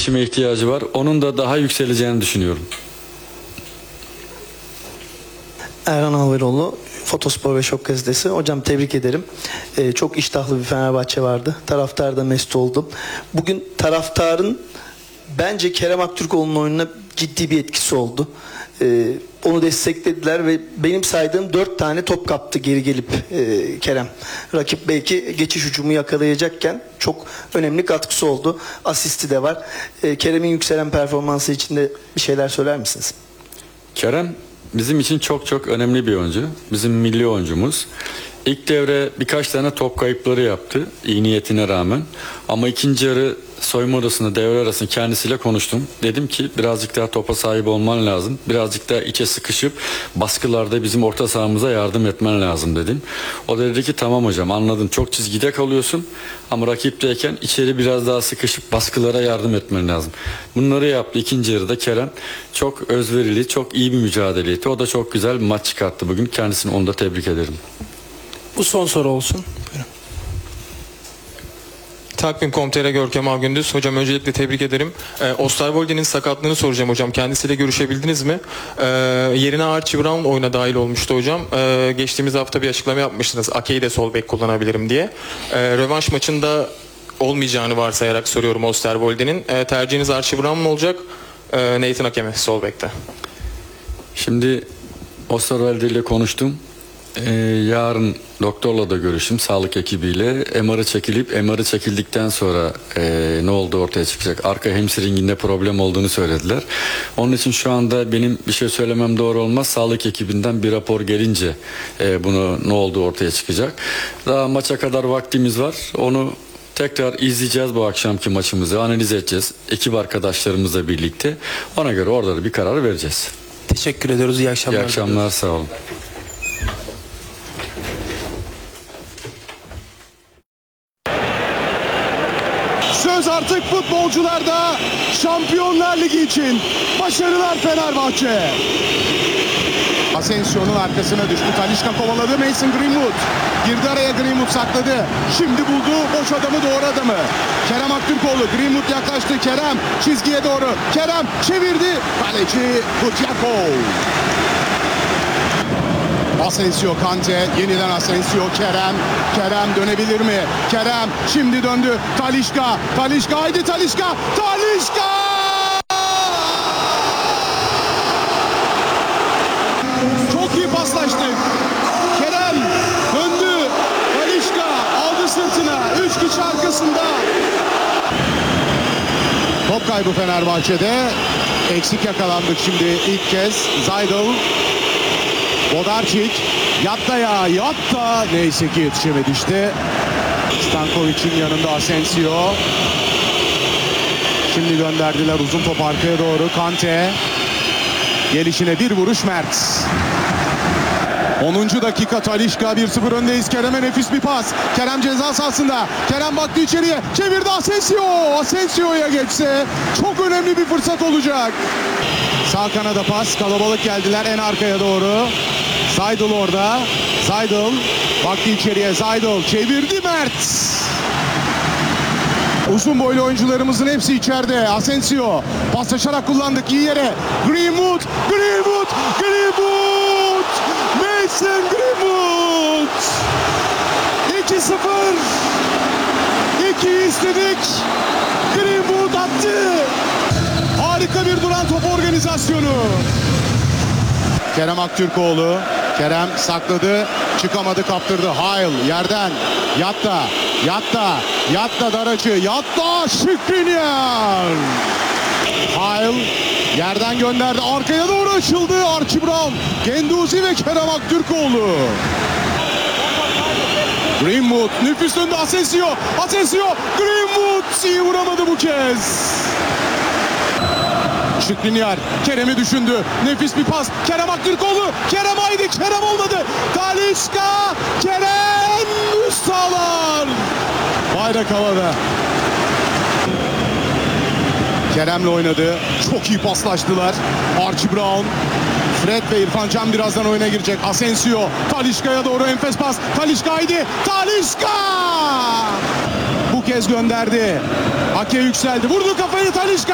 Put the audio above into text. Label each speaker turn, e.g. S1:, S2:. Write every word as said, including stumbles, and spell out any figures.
S1: gelişime ihtiyacı var. Onun da daha yükseleceğini düşünüyorum.
S2: Erhan Alveroğlu, Fotospor ve Şok Gazetesi. Hocam tebrik ederim. Ee, çok iştahlı bir Fenerbahçe vardı. Taraftar da mest oldu. Bugün taraftarın bence Kerem Aktürkoğlu'nun oyununa ciddi bir etkisi oldu. Ee, onu desteklediler ve benim saydığım dört tane top kaptı geri gelip e, Kerem. Rakip belki geçiş hücumu yakalayacakken çok önemli katkısı oldu. Asisti de var. Ee, Kerem'in yükselen performansı için de bir şeyler söyler misiniz?
S1: Kerem bizim için çok çok önemli bir oyuncu. Bizim milli oyuncumuz. İlk devre birkaç tane top kayıpları yaptı iyi niyetine rağmen. Ama ikinci yarı soyunma odasında devre arasında kendisiyle konuştum. Dedim ki birazcık daha topa sahip olman lazım. Birazcık daha içe sıkışıp baskılarda bizim orta sahamıza yardım etmen lazım dedim. O da dedi ki tamam hocam anladım, çok çizgide kalıyorsun ama rakipteyken içeri biraz daha sıkışıp baskılara yardım etmen lazım. Bunları yaptı ikinci yarıda Kerem. Çok özverili, çok iyi bir mücadele etti. O da çok güzel bir maç çıkarttı bugün. Kendisini onu da tebrik ederim.
S3: Bu son soru olsun. Buyurun.
S4: Takvim nokta com nokta tr Görkem Ağgündüz. Hocam öncelikle tebrik ederim. Ee, Osterwolde'nin sakatlığını soracağım hocam. Kendisiyle görüşebildiniz mi? Ee, yerine Archie Brown oyuna dahil olmuştu hocam. Ee, geçtiğimiz hafta bir açıklama yapmıştınız. Ake'yi de sol bek kullanabilirim diye. Ee, rövanş maçında olmayacağını varsayarak soruyorum Osterwolde'nin. Ee, tercihiniz Archie Brown mu olacak? Ee, Nathan Ake mi sol bekte?
S1: Şimdi Osterwolde ile konuştum. Ee, yarın doktorla da görüşüm, sağlık ekibiyle. M R'ı çekilip M R'ı çekildikten sonra e, ne oldu ortaya çıkacak. Arka hamstringinde problem olduğunu söylediler. Onun için şu anda benim bir şey söylemem doğru olmaz. Sağlık ekibinden bir rapor gelince e, bunu ne oldu ortaya çıkacak. Daha maça kadar vaktimiz var. Onu tekrar izleyeceğiz, bu akşamki maçımızı analiz edeceğiz. Ekip arkadaşlarımızla birlikte. Ona göre orada da bir karar vereceğiz.
S3: Teşekkür ediyoruz. İyi akşamlar.
S1: İyi akşamlar, sağ olun.
S5: Söz artık futbolcularda. Şampiyonlar Ligi için başarılar Fenerbahçe. Asensio'nun arkasına düştü. Talisca kovaladı. Mason Greenwood girdi araya, Greenwood sakladı. Şimdi buldu boş adamı, doğru adamı. Kerem Aktürkoğlu. Greenwood yaklaştı. Kerem çizgiye doğru. Kerem çevirdi. Kaleci Kutiyakov. Asensio, Kante, yeniden Asensio, Kerem. Kerem dönebilir mi? Kerem şimdi döndü. Talisca, Talisca, haydi Talisca, Talisca! Çok iyi paslaştık. Kerem döndü. Talisca aldı sırtına. Üç kişi arkasında. Top kaybı Fenerbahçe'de. Eksik yakalandık şimdi ilk kez. Zaydel. Bodarčić, yatta ya, yatta. Neyse ki yetişemedi işte. Stankovic'in yanında Asensio. Şimdi gönderdiler uzun top arkaya doğru. Kante. Gelişine bir vuruş Mert. onuncu dakika Talisca, bir sıfır öndeyiz. Kerem'e nefis bir pas. Kerem ceza sahasında. Kerem baktı içeriye. Çevirdi Asensio. Asensio'ya geçse çok önemli bir fırsat olacak. Sağ kanada pas. Kalabalık geldiler en arkaya doğru. Zaydel orada. Zaydel baktı içeriye. Zaydel çevirdi Mert. Uzun boylu oyuncularımızın hepsi içeride. Asensio paslaşarak kullandık iyi yere. Greenwood, Greenwood, Greenwood. Mason Greenwood. iki sıfır. iki istedik. Greenwood attı. Harika bir duran top organizasyonu. Kerem Aktürkoğlu. Kerem sakladı. Çıkamadı, kaptırdı. Hayl yerden. Yatta. Yatta. Yatta Daracı. Yatta Skriniar. Hayl yerden gönderdi. Arkaya doğru açıldı. Archie Brown. Genduzi ve Kerem Aktürkoğlu. Greenwood. Nefis önde Asensio. Asensio. Greenwood. İyi vuramadı bu kez. Skriniar Kerem'i düşündü. Nefis bir pas. Kerem Aktürkoğlu. Kerem haydi. Kerem olmadı. Talisca. Kerem üst sağlar. Bayrak havada. Kerem'le oynadı. Çok iyi paslaştılar. Archie Brown. Fred ve İrfan Can birazdan oyuna girecek. Asensio. Talisca'ya doğru enfes pas. Talisca haydi. Talisca. Bu kez gönderdi. Ake yükseldi. Vurdu kafayı Talisca.